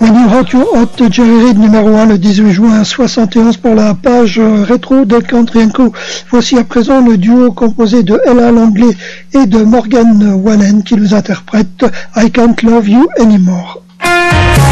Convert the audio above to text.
When You Rock Your Hot, Jerry Reed numéro 1 le 18 juin 71 pour la page rétro de Country & Co. Voici à présent le duo composé de Ella Langley et de Morgan Wallen qui nous interprète I Can't Love You Anymore.